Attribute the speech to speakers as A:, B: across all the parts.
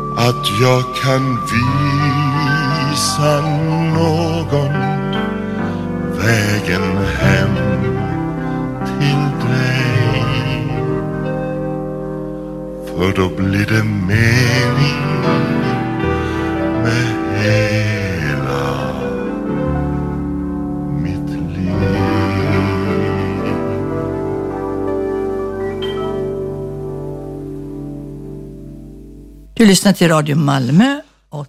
A: att jag kan visa någon vägen hem till dig. För då blir det mening med hela mitt liv.
B: Du lyssnar till Radio Malmö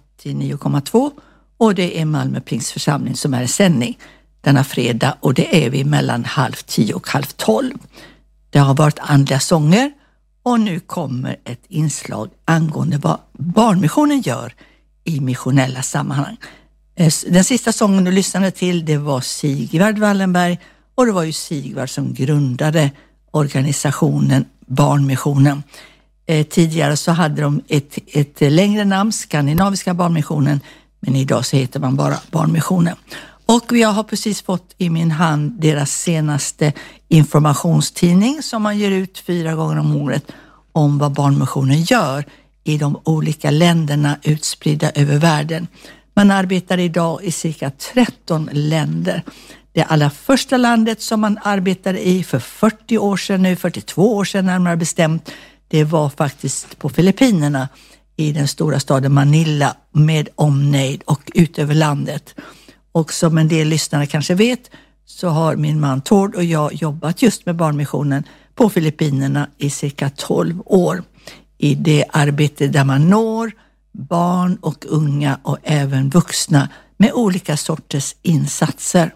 B: 89,2 och det är Malmö Pingstförsamling som är i sändning denna fredag och det är vi mellan 9:30 och 11:30. Det har varit andliga sånger och nu kommer ett inslag angående vad Barnmissionen gör i missionella sammanhang. Den sista sången du lyssnade till det var Sigvard Wallenberg och det var ju Sigvard som grundade organisationen Barnmissionen. Tidigare så hade de ett längre namn, Skandinaviska Barnmissionen, men idag så heter man bara Barnmissionen. Och jag har precis fått i min hand deras senaste informationstidning som man ger ut 4 gånger om året om vad Barnmissionen gör i de olika länderna utspridda över världen. Man arbetar idag i cirka 13 länder. Det allra första landet som man arbetade i för 40 år sedan, nu 42 år sedan närmare bestämt, det var faktiskt på Filippinerna i den stora staden Manila med omnejd och ut över landet. Och som en del lyssnare kanske vet så har min man Tord och jag jobbat just med Barnmissionen på Filippinerna i cirka 12 år. I det arbete där man når barn och unga och även vuxna med olika sorters insatser.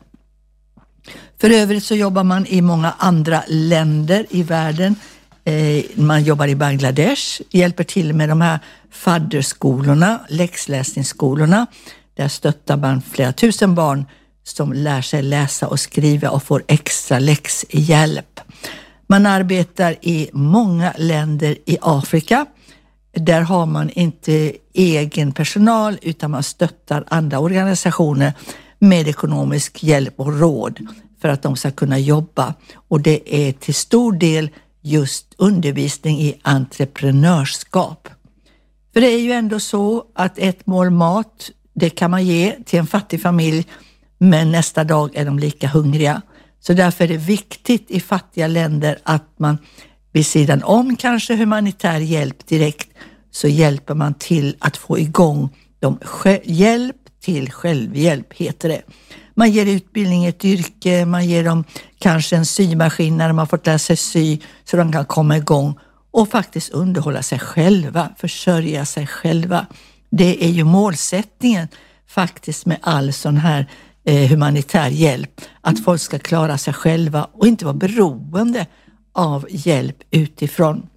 B: För övrigt så jobbar man i många andra länder i världen. Man jobbar i Bangladesh, hjälper till med de här fadderskolorna, läxläsningsskolorna. Där stöttar man flera tusen barn som lär sig läsa och skriva och får extra läxhjälp. Man arbetar i många länder i Afrika. Där har man inte egen personal utan man stöttar andra organisationer med ekonomisk hjälp och råd för att de ska kunna jobba. Och det är till stor del just undervisning i entreprenörskap. För det är ju ändå så att ett mål mat, det kan man ge till en fattig familj, men nästa dag är de lika hungriga. Så därför är det viktigt i fattiga länder att man vid sidan om kanske humanitär hjälp direkt så hjälper man till att få igång hjälp till självhjälp heter det. Man ger utbildning i ett yrke, man ger dem kanske en symaskin när de har fått lära sig sy så de kan komma igång och faktiskt underhålla sig själva, försörja sig själva. Det är ju målsättningen faktiskt med all sån här humanitär hjälp, att folk ska klara sig själva och inte vara beroende av hjälp utifrån.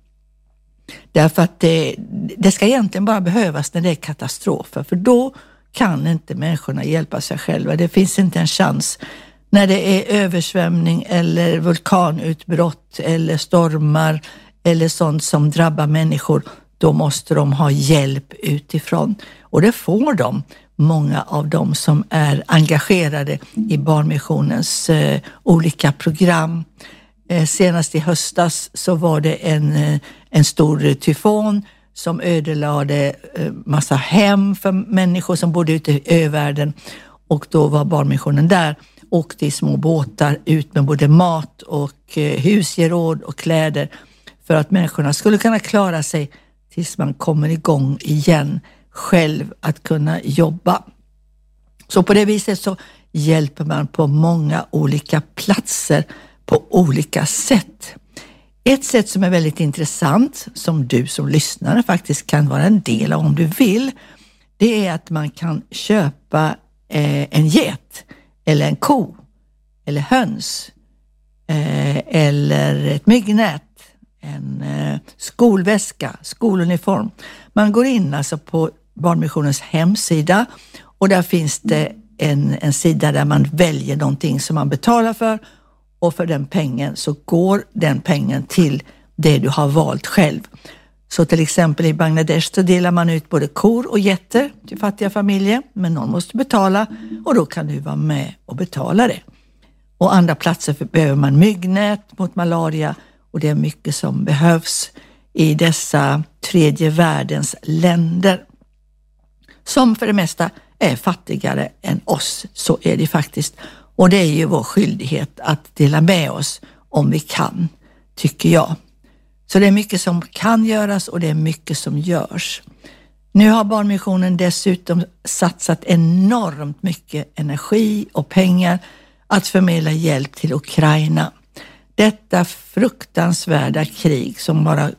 B: Därför att det ska egentligen bara behövas när det är katastrofer, för då kan inte människorna hjälpa sig själva. Det finns inte en chans. När det är översvämning eller vulkanutbrott eller stormar eller sånt som drabbar människor, då måste de ha hjälp utifrån. Och det får de, många av dem som är engagerade i Barnmissionens olika program. Senast i höstas så var det en stor tyfon som ödelade massa hem för människor som bodde ute i övärlden. Och då var Barnmissionen där, åkte i små båtar ut med både mat och husgeråd och kläder för att människorna skulle kunna klara sig tills man kommer igång igen själv att kunna jobba. Så på det viset så hjälper man på många olika platser på olika sätt. Ett sätt som är väldigt intressant, som du som lyssnare faktiskt kan vara en del av om du vill, det är att man kan köpa en get eller en ko eller höns eller ett myggnät, en skolväska, skoluniform. Man går in alltså på Barnmissionens hemsida och där finns det en sida där man väljer någonting som man betalar för. Och för den pengen så går den pengen till det du har valt själv. Så till exempel i Bangladesh så delar man ut både kor och getter till fattiga familjer. Men någon måste betala och då kan du vara med och betala det. Och andra platser behöver man myggnät mot malaria och det är mycket som behövs i dessa tredje världens länder. Som för det mesta är fattigare än oss, så är det faktiskt. Och det är ju vår skyldighet att dela med oss om vi kan, tycker jag. Så det är mycket som kan göras och det är mycket som görs. Nu har Barnmissionen dessutom satsat enormt mycket energi och pengar att förmedla hjälp till Ukraina. Detta fruktansvärda krig som bara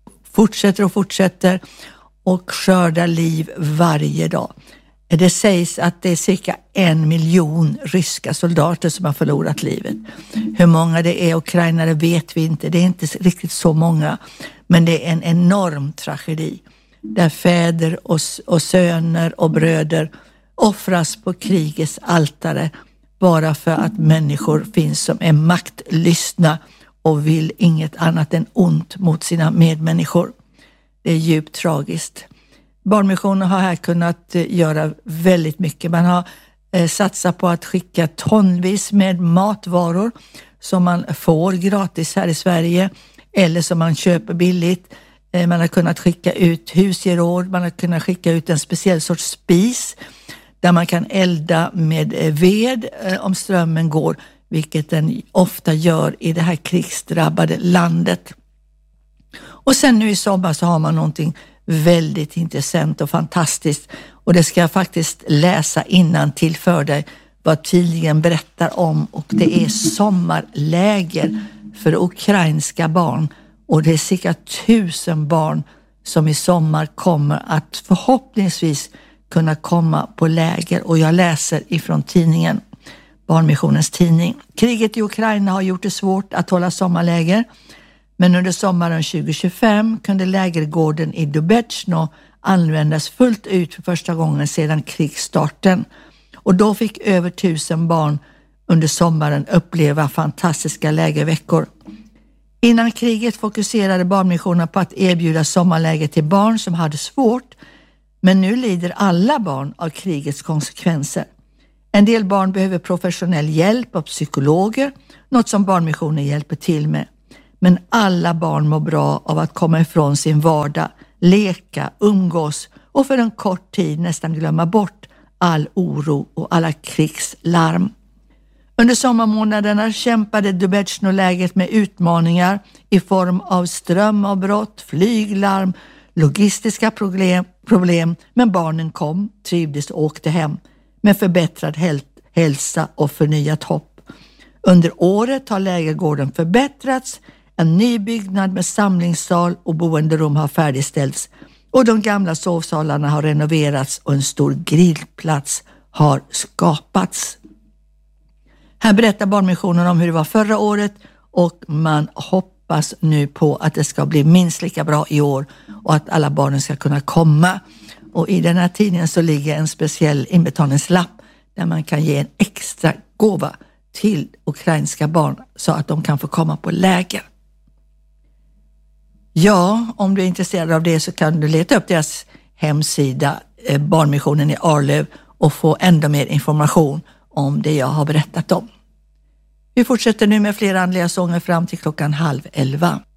B: fortsätter och skördar liv varje dag. Det sägs att det är cirka 1 miljon ryska soldater som har förlorat livet. Hur många det är ukrainare vet vi inte. Det är inte riktigt så många. Men det är en enorm tragedi. Där fäder och söner och bröder offras på krigets altare. Bara för att människor finns som är maktlystna och vill inget annat än ont mot sina medmänniskor. Det är djupt tragiskt. Barnmissionen har här kunnat göra väldigt mycket. Man har satsat på att skicka tonvis med matvaror som man får gratis här i Sverige eller som man köper billigt. Man har kunnat skicka ut husgeråd, man har kunnat skicka ut en speciell sorts spis där man kan elda med ved om strömmen går, vilket den ofta gör i det här krigsdrabbade landet. Och sen nu i sommar så har man någonting väldigt intressant och fantastiskt, och det ska jag faktiskt läsa innantill för dig vad tidningen berättar om, och det är sommarläger för ukrainska barn, och det är cirka 1000 barn som i sommar kommer att förhoppningsvis kunna komma på läger, och jag läser ifrån tidningen, Barnmissionens tidning. Kriget i Ukraina har gjort det svårt att hålla sommarläger. Men under sommaren 2025 kunde lägergården i Dubetchno användas fullt ut för första gången sedan krigsstarten. Och då fick över 1000 barn under sommaren uppleva fantastiska lägerveckor. Innan kriget fokuserade Barnmissionen på att erbjuda sommarläger till barn som hade svårt. Men nu lider alla barn av krigets konsekvenser. En del barn behöver professionell hjälp av psykologer, något som Barnmissionen hjälper till med. Men alla barn mår bra av att komma ifrån sin vardag, leka, umgås och för en kort tid nästan glömma bort all oro och alla krigslarm. Under sommarmånaderna kämpade Dubetchno-lägret med utmaningar i form av strömavbrott, flyglarm, logistiska problem, men barnen kom, trivdes och åkte hem med förbättrad hälsa och förnyat hopp. Under året har lägergården förbättrats. En ny byggnad med samlingssal och boenderum har färdigställts, och de gamla sovsalarna har renoverats och en stor grillplats har skapats. Här berättar Barnmissionen om hur det var förra året, och man hoppas nu på att det ska bli minst lika bra i år och att alla barnen ska kunna komma. Och i den här tidningen så ligger en speciell inbetalningslapp där man kan ge en extra gåva till ukrainska barn så att de kan få komma på läger. Ja, om du är intresserad av det så kan du leta upp deras hemsida, Barnmissionen i Arlöv, och få ännu mer information om det jag har berättat om. Vi fortsätter nu med fler andliga sånger fram till 10:30.